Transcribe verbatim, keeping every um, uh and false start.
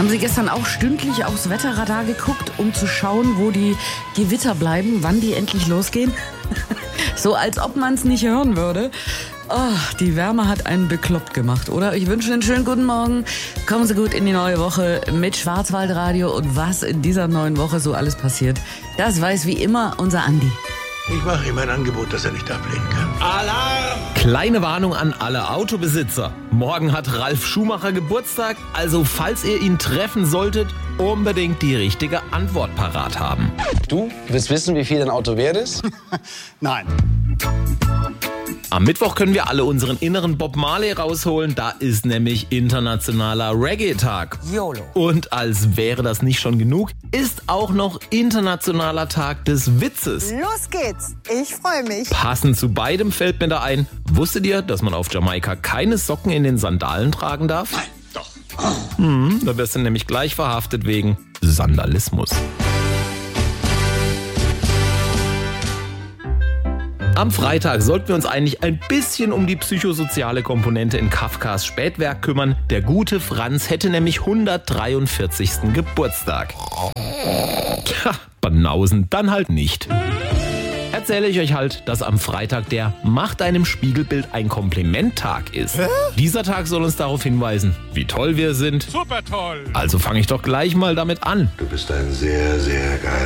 Haben Sie gestern auch stündlich aufs Wetterradar geguckt, um zu schauen, wo die Gewitter bleiben, wann die endlich losgehen? So als ob man es nicht hören würde. Oh, die Wärme hat einen bekloppt gemacht, oder? Ich wünsche einen schönen guten Morgen. Kommen Sie gut in die neue Woche mit Schwarzwaldradio und was in dieser neuen Woche so alles passiert. Das weiß wie immer unser Andi. Ich mache ihm ein Angebot, das er nicht ablehnen kann. Alarm! Kleine Warnung an alle Autobesitzer. Morgen hat Ralf Schumacher Geburtstag, also falls ihr ihn treffen solltet, unbedingt die richtige Antwort parat haben. Du willst wissen, wie viel dein Auto wert ist? Nein. Am Mittwoch können wir alle unseren inneren Bob Marley rausholen. Da ist nämlich internationaler Reggae-Tag. YOLO. Und als wäre das nicht schon genug, ist auch noch internationaler Tag des Witzes. Los geht's, ich freue mich. Passend zu beidem fällt mir da ein, wusstet ihr, dass man auf Jamaika keine Socken in den Sandalen tragen darf? Nein, doch. Hm, da wirst du nämlich gleich verhaftet wegen Sandalismus. Am Freitag sollten wir uns eigentlich ein bisschen um die psychosoziale Komponente in Kafkas Spätwerk kümmern. Der gute Franz hätte nämlich hundertdreiundvierzigsten Geburtstag. Tja, Banausen, dann halt nicht. Erzähle ich euch halt, dass am Freitag der Macht einem Spiegelbild ein Kompliment-Tag ist. Hä? Dieser Tag soll uns darauf hinweisen, wie toll wir sind. Super toll! Also fange ich doch gleich mal damit an. Du bist ein sehr, sehr geiler